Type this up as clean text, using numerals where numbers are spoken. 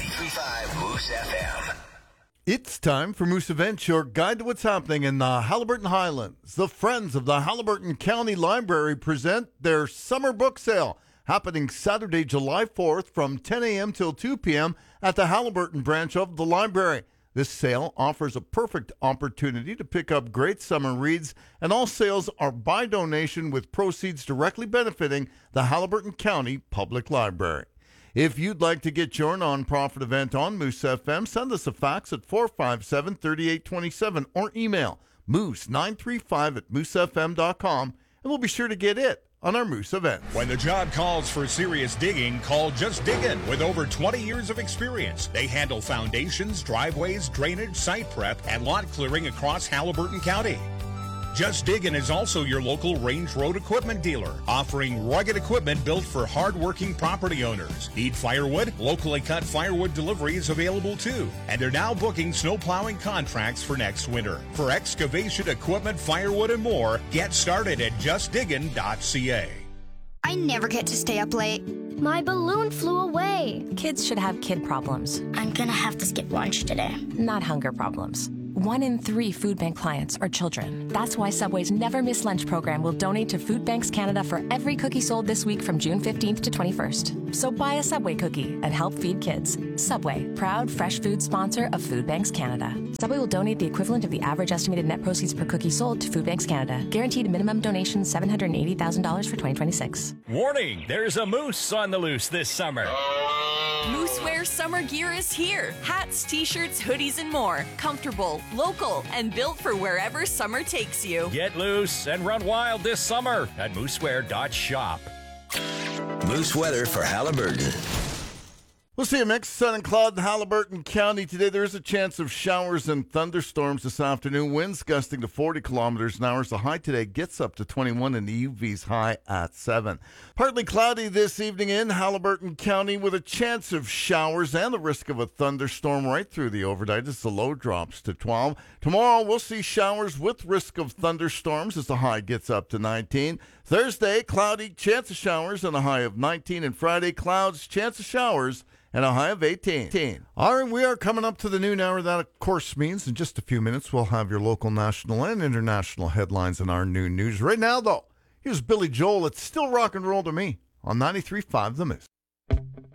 93.5 Moose FM. It's time for Moose Events, your guide to what's happening in the Haliburton Highlands. The Friends of the Haliburton County Library present their summer book sale, happening Saturday, July 4th from 10 a.m. till 2 p.m. at the Haliburton branch of the library. This sale offers a perfect opportunity to pick up great summer reads, and all sales are by donation with proceeds directly benefiting the Haliburton County Public Library. If you'd like to get your nonprofit event on Moose FM, send us a fax at 457-3827 or email moose935@moosefm.com, and we'll be sure to get it on our Moose event. When the job calls for serious digging, call Just Diggin'. With over 20 years of experience, they handle foundations, driveways, drainage, site prep, and lot clearing across Haliburton County. Just Diggin' is also your local Range Road equipment dealer, offering rugged equipment built for hard-working property owners. Need firewood? Locally cut firewood delivery is available too. And they're now booking snow plowing contracts for next winter. For excavation, equipment, firewood, and more, get started at justdiggin.ca. I never get to stay up late. My balloon flew away. Kids should have kid problems. I'm gonna have to skip lunch today. Not hunger problems. 1 in 3 food bank clients are children. That's why Subway's Never Miss Lunch program will donate to Food Banks Canada for every cookie sold this week from June 15th to 21st. So buy a Subway cookie and help feed kids. Subway, proud fresh food sponsor of Food Banks Canada. Subway will donate the equivalent of the average estimated net proceeds per cookie sold to Food Banks Canada. Guaranteed minimum donation $780,000 for 2026. Warning, there's a moose on the loose this summer. Moosewear summer gear is here. Hats, t-shirts, hoodies, and more. Comfortable, local, and built for wherever summer takes you. Get loose and run wild this summer at moosewear.shop. Moose weather for Haliburton. We'll see a mixed sun and cloud in Haliburton County today. There is a chance of showers and thunderstorms this afternoon. Winds gusting to 40 kilometers an hour. The high today gets up to 21 and the UV's high at 7. Partly cloudy this evening in Haliburton County with a chance of showers and the risk of a thunderstorm right through the overnight as the low drops to 12. Tomorrow we'll see showers with risk of thunderstorms as the high gets up to 19. Thursday, cloudy, chance of showers and a high of 19. And Friday, clouds, chance of showers and a high of 18. All right, we are coming up to the noon hour. That, of course, means in just a few minutes we'll have your local, national, and international headlines in our noon news. Right now, though, here's Billy Joel. It's still rock and roll to me on 93.5 The Moose.